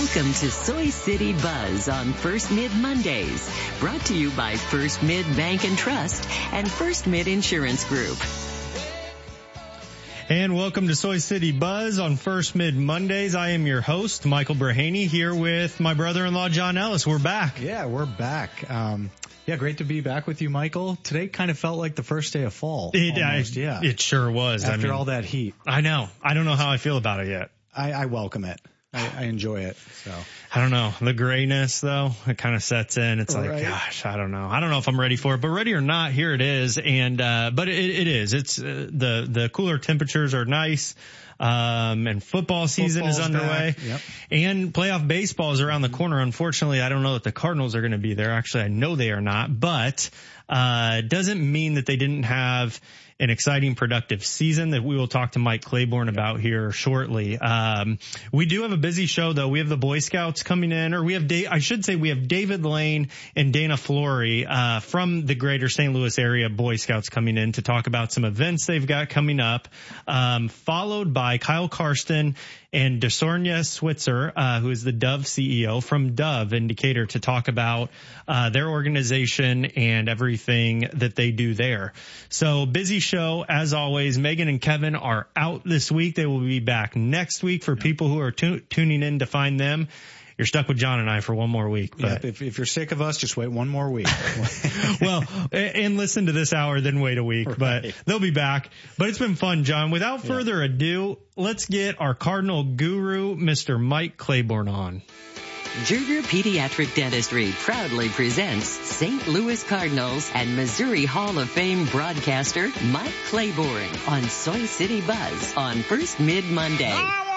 Welcome to Soy City Buzz on First Mid Mondays, brought to you by First Mid Bank and Trust and First Mid Insurance Group. And welcome to Soy City Buzz on First Mid Mondays. I am your host, Michael Brahaney, here with my brother-in-law, John Ellis. We're back. Yeah, we're back. Great to be back with you, Michael. Today kind of felt like the first day of fall. It sure was. After all that heat. I know. I don't know how I feel about it yet. I welcome it. I enjoy it. So I don't know. The grayness, though, it kind of sets in. It's like, gosh, I don't know. I don't know if I'm ready for it, but ready or not, here it is. And, but it is. It's, the cooler temperatures are nice. And football season is underway. Yep. And playoff baseball is around the corner. Unfortunately, I don't know that the Cardinals are going to be there. Actually, I know they are not, but, doesn't mean that they didn't have an exciting, productive season that we will talk to Mike Claiborne about here shortly. We do have a busy show, though. We have the Boy Scouts coming in, or we have David Lane and Dana Flory, from the greater St. Louis area Boy Scouts coming in to talk about some events they've got coming up, followed by Kyle Karsten and Desornia Switzer, who is the Dove CEO from Dove in Decatur, to talk about their organization and everything that they do there. So busy show as always. Megan and Kevin are out this week. They will be back next week. For people who are tuning in to find them, you're stuck with John and I for one more week. But if you're sick of us, just wait one more week. Well, and listen to this hour, then wait a week. Right. But they'll be back. But it's been fun, John. Without further ado, let's get our Cardinal guru, Mr. Mike Claiborne, on. Gerger Pediatric Dentistry proudly presents St. Louis Cardinals and Missouri Hall of Fame broadcaster Mike Claiborne on Soy City Buzz on First Mid Monday.